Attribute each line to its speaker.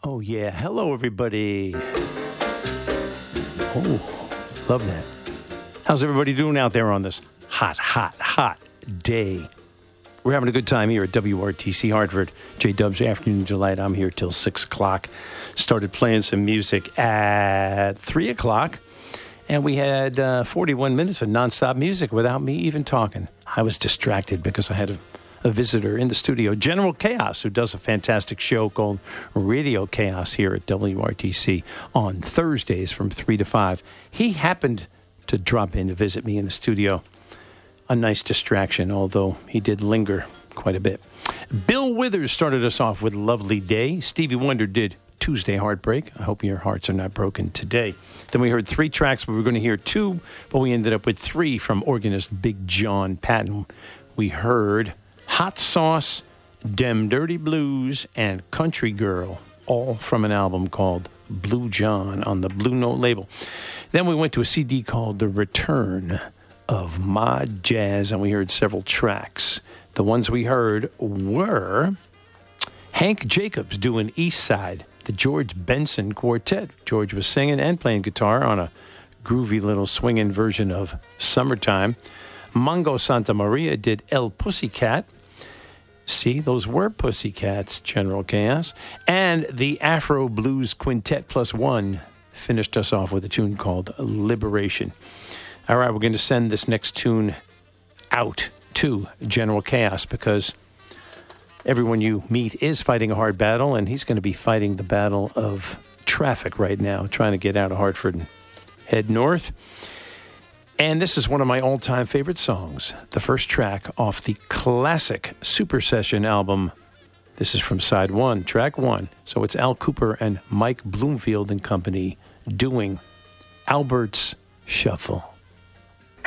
Speaker 1: Oh, yeah. Hello, everybody. Oh, love that. How's everybody doing out there on this hot day? We're having a good time here at WRTC Hartford. J-Dub's Afternoon Delight. I'm here till 6 o'clock. Started playing some music at 3 o'clock. And we had 41 minutes of nonstop music without me even talking. I was distracted because I had a visitor in the studio, General Chaos, who does a fantastic show called Radio Chaos here at WRTC on Thursdays from 3 to 5. He happened to drop in to visit me in the studio. A nice distraction, although he did linger quite a bit. Bill Withers started us off with Lovely Day. Stevie Wonder did Tuesday Heartbreak. I hope your hearts are not broken today. Then we heard 3 tracks, but we were going to hear 2, but we ended up with 3 from organist Big John Patton. We heard Hot Sauce, Dem Dirty Blues, and Country Girl, all from an album called Blue John on the Blue Note label. Then we went to a CD called The Return of Mod Jazz, and we heard several tracks. The ones we heard were Hank Jacobs doing East Side, the George Benson Quartet. George was singing and playing guitar on a groovy little swinging version of Summertime. Mongo Santa Maria did El Pussycat. See, those were Pussycats, General Chaos. And the Afro Blues Quintet Plus One finished us off with a tune called Liberation. All right, we're going to send this next tune out to General Chaos because everyone you meet is fighting a hard battle, and he's going to be fighting the battle of traffic right now, trying to get out of Hartford and head north. And this is one of my all-time favorite songs, the first track off the classic Super Session album. This is from side 1, track 1. So it's Al Kooper and Mike Bloomfield and company doing Albert's Shuffle.